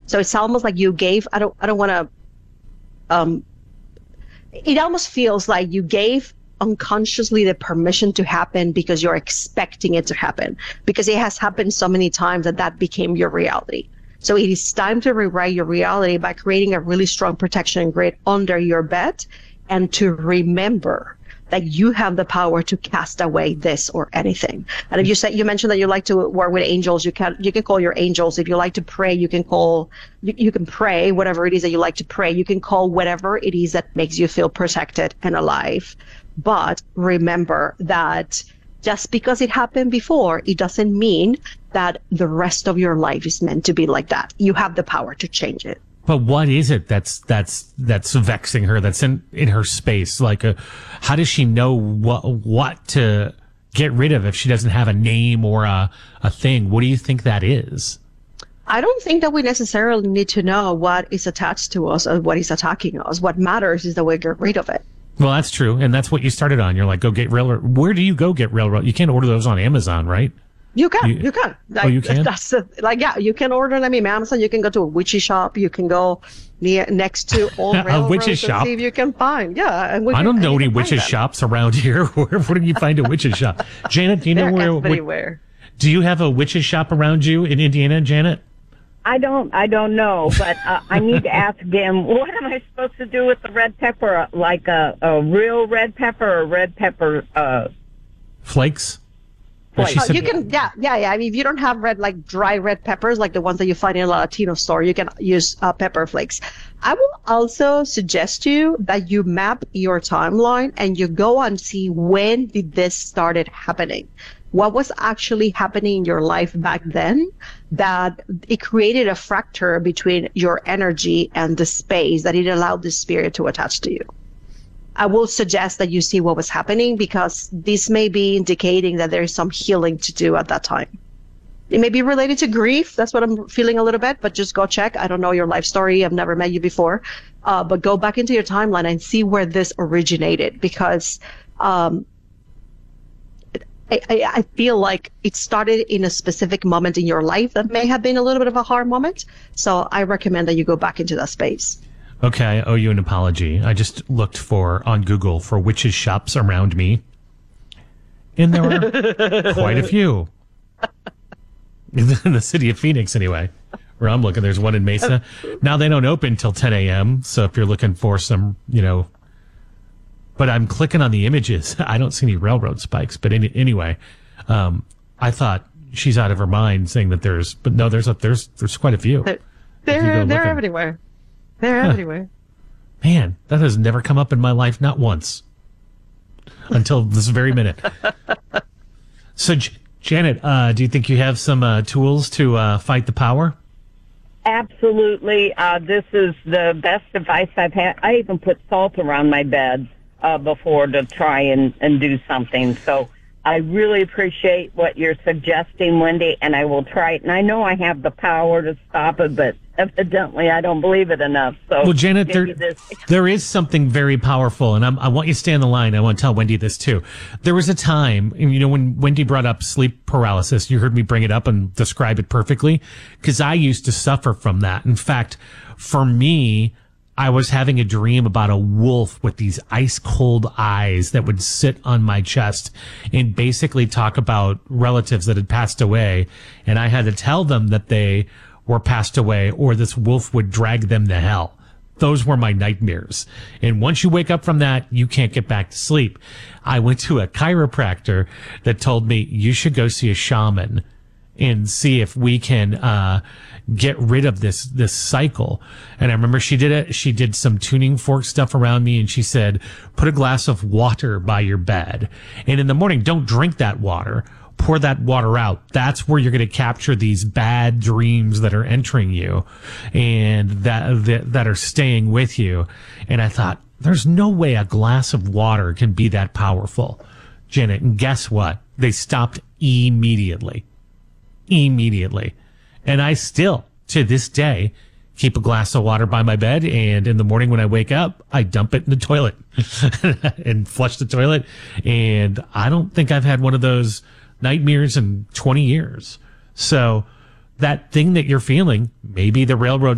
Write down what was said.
So it's almost like you gave, I don't want to, it almost feels like you gave unconsciously the permission to happen because you're expecting it to happen, because it has happened so many times that became your reality. So it is time to rewrite your reality by creating a really strong protection grid under your bed, and to remember that you have the power to cast away this or anything. And if you mentioned that you like to work with angels, you can call your angels. If you like to pray, you can pray whatever it is that you like to pray. You can call whatever it is that makes you feel protected and alive. But remember that just because it happened before, it doesn't mean that the rest of your life is meant to be like that. You have the power to change it. But what is it that's vexing her? That's in her space. Like, how does she know what to get rid of if she doesn't have a name or a thing? What do you think that is? I don't think that we necessarily need to know what is attached to us or what is attacking us. What matters is the way we get rid of it. Well, that's true, and that's what you started on. You're like, go get railroad. Where do you go get railroad? You can't order those on Amazon, right? You can. You can. You can? You can order them in Amazon. You can go to a witchy shop. You can go next to old railroads a witch's shop? See if you can find. Yeah. And I don't know any witches shops around here. Where do you find a witch's shop? Janet, do you know where? Do you have a witch's shop around you in Indiana, Janet? I don't know, but I need to ask them, what am I supposed to do with the red pepper? Like a real red pepper or red pepper flakes? You can, yeah. I mean, if you don't have dry red peppers, like the ones that you find in a Latino store, you can use pepper flakes. I will also suggest to you that you map your timeline and you go and see when did this started happening. What was actually happening in your life back then that it created a fracture between your energy and the space that it allowed the spirit to attach to you. I will suggest that you see what was happening, because this may be indicating that there is some healing to do at that time. It may be related to grief. That's what I'm feeling a little bit, but just go check. I don't know your life story. I've never met you before. But go back into your timeline and see where this originated, because I feel like it started in a specific moment in your life that may have been a little bit of a hard moment. So I recommend that you go back into that space. Okay, I owe you an apology. I just looked on Google for witches shops around me, and there were quite a few. In the city of Phoenix, anyway, where I'm looking. There's one in Mesa. Now, they don't open till 10 a.m., so if you're looking for some, but I'm clicking on the images. I don't see any railroad spikes, but anyway, I thought she's out of her mind saying that there's quite a few. They're everywhere. They're everywhere. Man, that has never come up in my life, not once, until this very minute. So, Janet, do you think you have some tools to fight the power? Absolutely. This is the best advice I've had. I even put salt around my bed before to try and do something. So I really appreciate what you're suggesting, Wendy, and I will try it. And I know I have the power to stop it, but evidently I don't believe it enough. So, well, Janet, there is something very powerful, and I want you to stay on the line. I want to tell Wendy this too. There was a time, when Wendy brought up sleep paralysis, you heard me bring it up and describe it perfectly, because I used to suffer from that. In fact, for me, I was having a dream about a wolf with these ice cold eyes that would sit on my chest and basically talk about relatives that had passed away. And I had to tell them that they were passed away, or this wolf would drag them to hell. Those were my nightmares. And once you wake up from that, you can't get back to sleep. I went to a chiropractor that told me you should go see a shaman and see if we can get rid of this cycle. And I remember she did it. She did some tuning fork stuff around me, and she said, put a glass of water by your bed. And in the morning, don't drink that water. Pour that water out. That's where you're going to capture these bad dreams that are entering you and that are staying with you. And I thought, there's no way a glass of water can be that powerful, Janet. And guess what? They stopped immediately. And I still, to this day, keep a glass of water by my bed, and in the morning when I wake up, I dump it in the toilet and flush the toilet. And I don't think I've had one of those nightmares in 20 years. So that thing that you're feeling, maybe the railroad